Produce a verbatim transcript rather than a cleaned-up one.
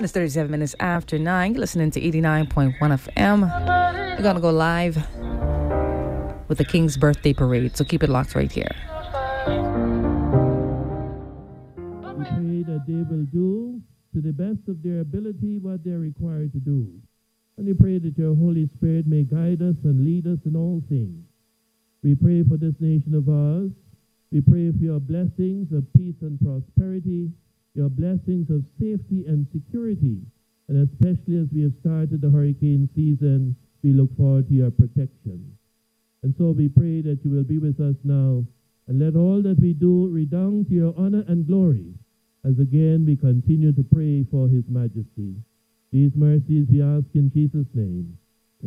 It's thirty-seven minutes after nine. You're listening to eighty-nine point one F M. We're going to go live with the King's Birthday Parade, so keep it locked right here. We pray that they will do to the best of their ability what they're required to do. And we pray that your Holy Spirit may guide us and lead us in all things. We pray for this nation of ours. We pray for your blessings of peace and prosperity, your blessings of safety and security. And especially as we have started the hurricane season, we look forward to your protection. And so we pray that you will be with us now, and let all that we do redound to your honor and glory, as again we continue to pray for his majesty. These mercies we ask in Jesus' name.